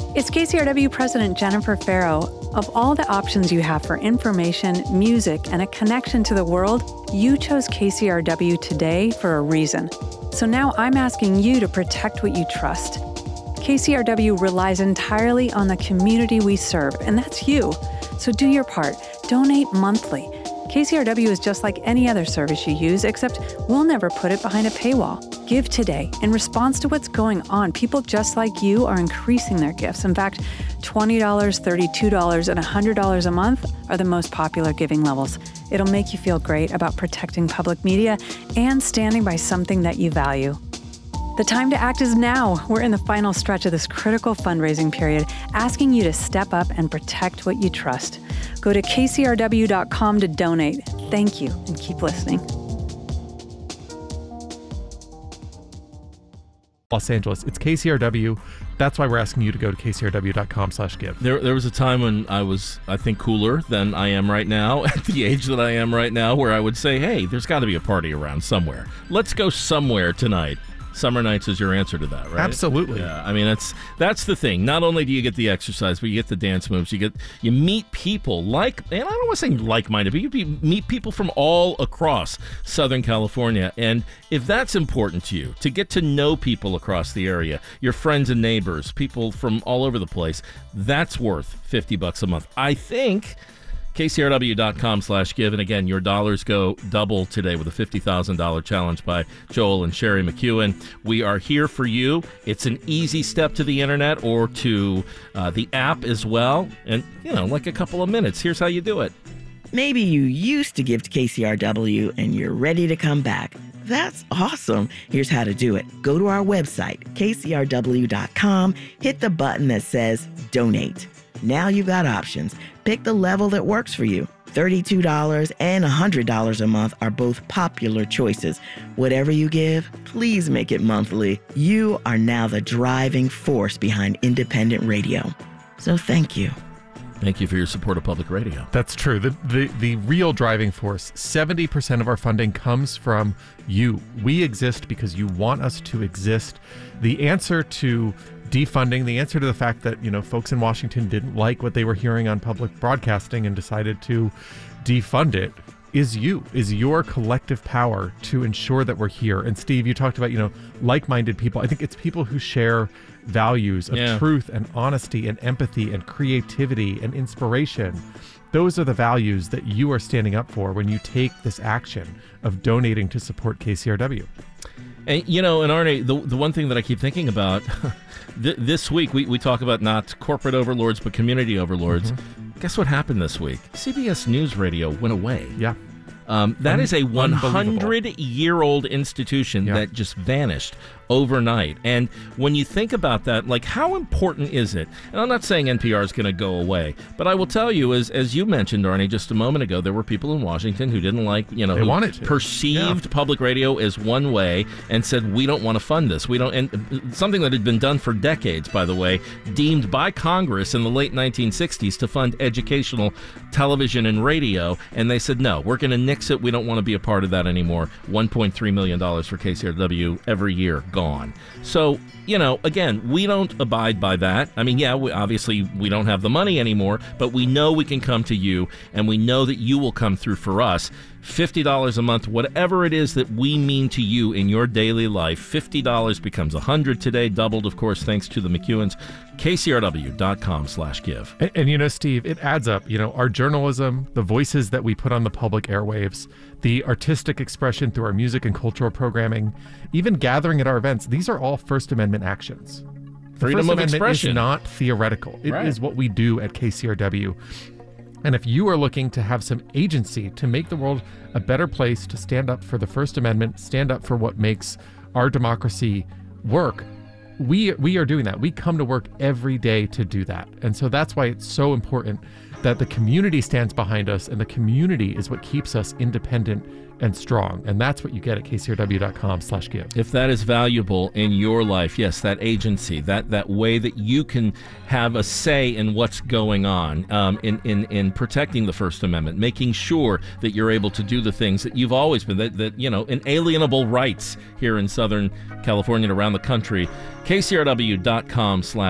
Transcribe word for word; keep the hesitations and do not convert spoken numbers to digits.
It's K C R W President Jennifer Farrow. Of all the options you have for information, music, and a connection to the world, you chose K C R W today for a reason. So now I'm asking you to protect what you trust. K C R W relies entirely on the community we serve, and that's you. So do your part. Donate monthly. K C R W is just like any other service you use, except we'll never put it behind a paywall. Give today. In response to what's going on, people just like you are increasing their gifts. In fact, twenty dollars, thirty-two dollars, and one hundred dollars a month are the most popular giving levels. It'll make you feel great about protecting public media and standing by something that you value. The time to act is now. We're in the final stretch of this critical fundraising period, asking you to step up and protect what you trust. Go to K C R W dot com to donate. Thank you, and keep listening. Los Angeles. It's K C R W. That's why we're asking you to go to K C R W dot com slash give. There, there was a time when I was, I think, cooler than I am right now, at the age that I am right now, where I would say, hey, there's got to be a party around somewhere. Let's go somewhere tonight. Summer nights is your answer to that, right? Absolutely. Yeah, I mean, that's that's the thing. Not only do you get the exercise, but you get the dance moves. You get you meet people like, and I don't want to say like-minded, but you be, meet people from all across Southern California. And if that's important to you, to get to know people across the area, your friends and neighbors, people from all over the place, that's worth fifty bucks a month. I think K C R W dot com slash give. And again, your dollars go double today with a fifty thousand dollars challenge by Joel and Sherry McEwen. We are here for you. It's an easy step to the internet or to uh, the app as well. And, you know, like a couple of minutes. Here's how you do it. Maybe you used to give to K C R W and you're ready to come back. That's awesome. Here's how to do it. Go to our website, K C R W dot com, hit the button that says donate. Now you've got options. Pick the level that works for you. thirty-two dollars and one hundred dollars a month are both popular choices. Whatever you give, please make it monthly. You are now the driving force behind independent radio. So thank you. Thank you for your support of public radio. That's true. The, the the real driving force, seventy percent of our funding comes from you. We exist because you want us to exist. The answer to defunding, the answer to the fact that, you know, folks in Washington didn't like what they were hearing on public broadcasting and decided to defund it, is you, is your collective power to ensure that we're here. And Steve, you talked about, you know, like-minded people. I think it's people who share values of yeah. truth and honesty and empathy and creativity and inspiration. Those are the values that you are standing up for when you take this action of donating to support K C R W. And, you know, and Arnie, the the one thing that I keep thinking about, th- this week we, we talk about not corporate overlords, but community overlords. Mm-hmm. Guess what happened this week? C B S News Radio went away. Yeah. Um, that Un- is a one hundred year old institution yeah. that just vanished overnight. And when you think about that, like, how important is it? And I'm not saying N P R is going to go away, but I will tell you, as as you mentioned, Arnie, just a moment ago, there were people in Washington who didn't like, you know, they who wanted to. perceived yeah. public radio as one way and said, we don't want to fund this. We don't, and something that had been done for decades, by the way, deemed by Congress in the late nineteen sixties to fund educational television and radio. And they said, no, we're going to nix it. We don't want to be a part of that anymore. one point three million dollars for K C R W every year gone. So, you know, again, we don't abide by that. I mean, yeah, we, obviously we don't have the money anymore, but we know we can come to you, and we know that you will come through for us. fifty dollars a month, whatever it is that we mean to you in your daily life, fifty dollars becomes one hundred dollars today, doubled, of course, thanks to the McEwens. K C R W dot com slash give. And, and, you know, Steve, it adds up. You know, our journalism, the voices that we put on the public airwaves, the artistic expression through our music and cultural programming, even gathering at our events, these are all First Amendment actions. The Freedom First of Amendment expression is not theoretical. It right. is what we do at K C R W. And if you are looking to have some agency to make the world a better place, to stand up for the First Amendment, stand up for what makes our democracy work, we we are doing that. We come to work every day to do that. And so that's why it's so important that the community stands behind us, and the community is what keeps us independent and strong. And that's what you get at K C R W dot com slash give. If that is valuable in your life, yes, that agency, that that way that you can have a say in what's going on, um, in, in, in protecting the First Amendment, making sure that you're able to do the things that you've always been, that, that you know, inalienable rights here in Southern California and around the country. K C R W dot com slash